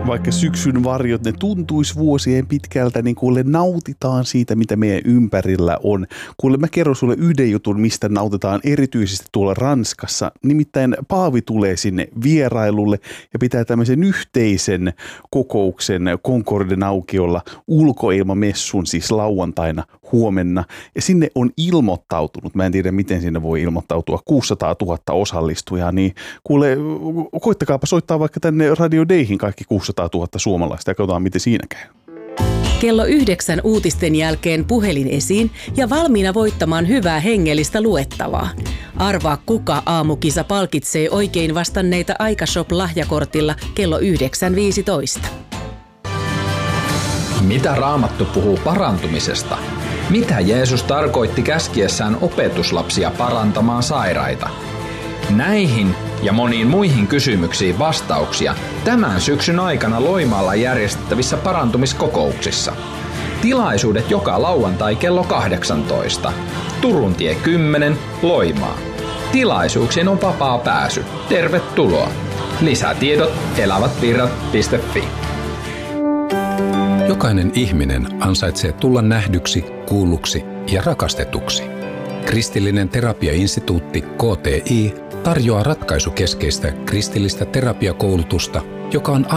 Vaikka syksyn varjot, ne tuntuisi vuosien pitkältä, niin kuule nautitaan siitä, mitä meidän ympärillä on. Kuule mä kerron sulle yhden jutun, mistä nautitaan erityisesti tuolla Ranskassa. Nimittäin Paavi tulee sinne vierailulle ja pitää tämmöisen yhteisen kokouksen Concorden aukiolla ulkoilmamessun, siis lauantaina huomenna. Ja sinne on ilmoittautunut, mä en tiedä miten sinne voi ilmoittautua, 600 000 osallistujaa. Niin kuule, koittakaapa soittaa vaikka tänne Radio Dayhin kaikki 600 000 suomalaista ja katsotaan miten siinä käy. Kello 9 uutisten jälkeen puhelin esiin ja valmiina voittamaan hyvää hengellistä luettavaa. Arvaa kuka aamukisa palkitsee oikein vastanneita Aikashop-lahjakortilla kello 9.15. Mitä Raamattu puhuu parantumisesta? Mitä Jeesus tarkoitti käskiessään opetuslapsia parantamaan sairaita? Näihin ja moniin muihin kysymyksiin vastauksia tämän syksyn aikana Loimaalla järjestettävissä parantumiskokouksissa. Tilaisuudet joka lauantai kello 18. Turuntie 10, Loimaa. Tilaisuuksiin on vapaa pääsy. Tervetuloa. Lisätiedot elävätvirrat.fi. Jokainen ihminen ansaitsee tulla nähdyksi, kuulluksi ja rakastetuksi. Kristillinen terapiainstituutti KTI tarjoaa ratkaisukeskeistä kristillistä terapiakoulutusta, joka on